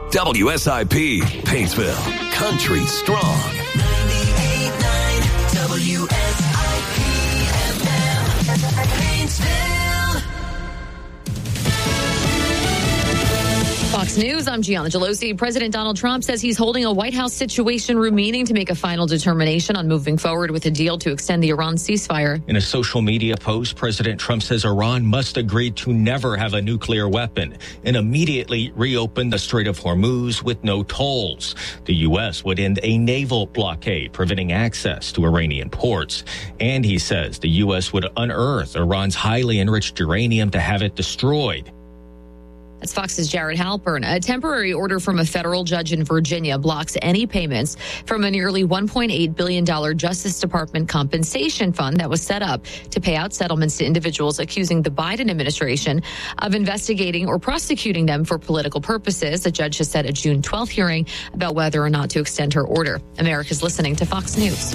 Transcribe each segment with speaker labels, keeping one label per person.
Speaker 1: WSIP, Paintsville, country strong. 98.9 WSIP FM, Paintsville.
Speaker 2: Fox News, I'm Gianna Gelosi. President Donald Trump says he's holding a White House Situation Room meeting to make a final determination on moving forward with a deal to extend the Iran ceasefire.
Speaker 3: In a social media post, President Trump says Iran must agree to never have a nuclear weapon and immediately reopen the Strait of Hormuz with no tolls. The U.S. would end a naval blockade, preventing access to Iranian ports. And he says the U.S. would unearth Iran's highly enriched uranium to have it destroyed.
Speaker 2: That's Fox's Jared Halpern. A temporary order from a federal judge in Virginia blocks any payments from a nearly $1.8 billion Justice Department compensation fund that was set up to pay out settlements to individuals accusing the Biden administration of investigating or prosecuting them for political purposes. A judge has set a June 12th hearing about whether or not to extend her order. America's listening to Fox News.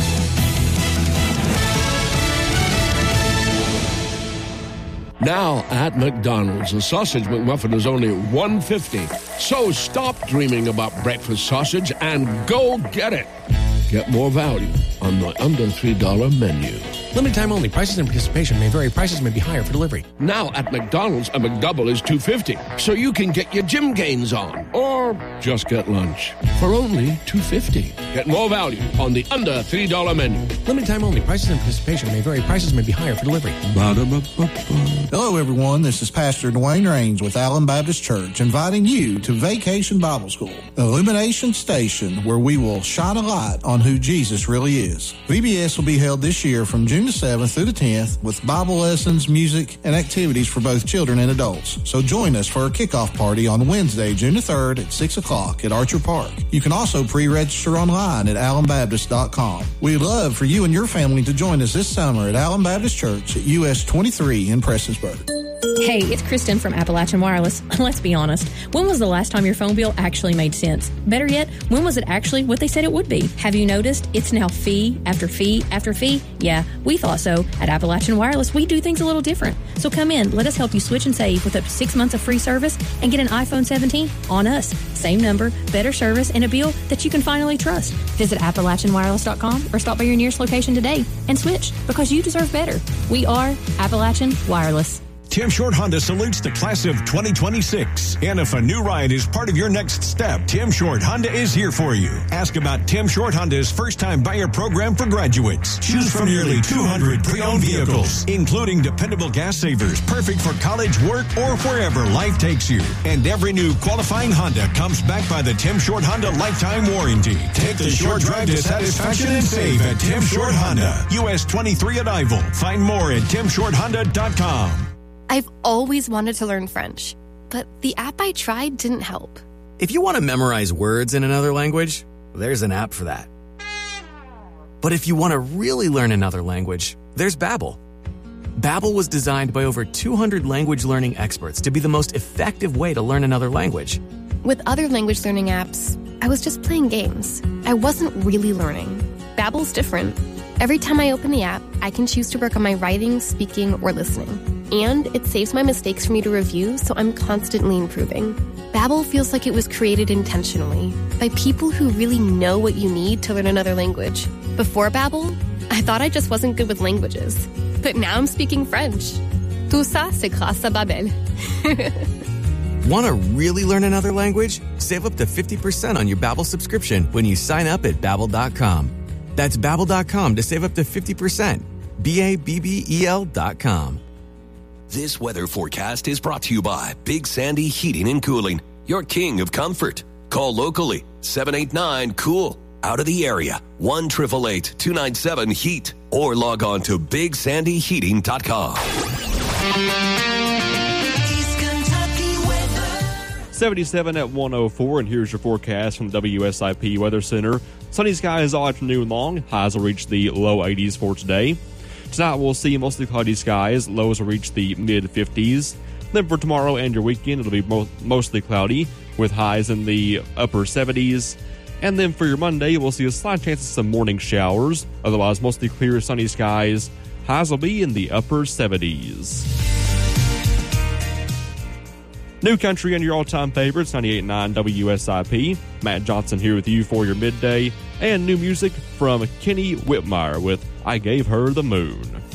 Speaker 4: Now at McDonald's, a sausage McMuffin is only $1.50. So stop dreaming about breakfast sausage and go get it. Get more value on the under $3 menu.
Speaker 5: Limited time only. Prices and participation may vary. Prices may be higher for delivery.
Speaker 4: Now at McDonald's, a McDouble is $2.50. So you can get your gym gains on. Or just get lunch for only $2.50. Get more value on the under $3 menu.
Speaker 5: Limited time only. Prices and participation may vary. Prices may be higher for delivery.
Speaker 6: Hello, everyone. This is Pastor Dwayne Raines with Allen Baptist Church, inviting you to Vacation Bible School, Illumination Station, where we will shine a light on who Jesus really is. VBS will be held this year from June the 7th through the 10th with Bible lessons, music, and activities for both children and adults. So join us for our kickoff party on Wednesday, June the 3rd at 6 o'clock at Archer Park. You can also pre-register online at allenbaptist.com. We'd love for you and your family to join us this summer at Allen Baptist Church at US 23 in Prestonsburg.
Speaker 7: Hey, it's Kristen from Appalachian Wireless. Let's be honest. When was the last time your phone bill actually made sense? Better yet, when was it actually what they said it would be? Have you noticed it's now fee after fee after fee? Yeah, we thought so. At Appalachian Wireless, we do things a little different. So come in, let us help you switch and save with up to 6 months of free service and get an iPhone 17 on us. Same number, better service, and a bill that you can finally trust. Visit AppalachianWireless.com or stop by your nearest location today and switch because you deserve better. We are Appalachian Wireless.
Speaker 8: Tim Short Honda salutes the class of 2026. And if a new ride is part of your next step, Tim Short Honda is here for you. Ask about Tim Short Honda's first-time buyer program for graduates. Choose from nearly 200 pre-owned vehicles, including dependable gas savers, perfect for college, work, or wherever life takes you. And every new qualifying Honda comes backed by the Tim Short Honda lifetime warranty. Take the short drive to satisfaction and save at Tim Short Honda. US 23 at Ivel. Find more at timshorthonda.com.
Speaker 9: I've always wanted to learn French, but the app I tried didn't help.
Speaker 10: If you want to memorize words in another language, there's an app for that. But if you want to really learn another language, there's Babbel. Babbel was designed by over 200 language learning experts to be the most effective way to learn another language.
Speaker 9: With other language learning apps, I was just playing games. I wasn't really learning. Babbel's different. Every time I open the app, I can choose to work on my writing, speaking, or listening. And it saves my mistakes for me to review, so I'm constantly improving. Babbel feels like it was created intentionally by people who really know what you need to learn another language. Before Babbel, I thought I just wasn't good with languages. But now I'm speaking French. Tout ça, c'est grâce à Babbel.
Speaker 10: Want to really learn another language? Save up to 50% on your Babbel subscription when you sign up at Babbel.com. That's Babbel.com to save up to 50%. Babbel.com.
Speaker 1: This weather forecast is brought to you by Big Sandy Heating and Cooling, your king of comfort. Call locally, 789-COOL. Out of the area, 1-888-297-HEAT. Or log on to BigSandyHeating.com.
Speaker 11: 77 at 104, and here's your forecast from the WSIP Weather Center. Sunny skies all afternoon long. Highs will reach the low 80s for today. Tonight we'll see mostly cloudy skies. Lows will reach the mid-50s. Then for tomorrow and your weekend, it'll be mostly cloudy with highs in the upper 70s. And then for your Monday, we'll see a slight chance of some morning showers. Otherwise, mostly clear sunny skies. Highs will be in the upper 70s. New country and your all-time favorites, 98.9 WSIP. Matt Johnson here with you for your midday. And new music from Kenny Whitmire with I Gave Her the Moon.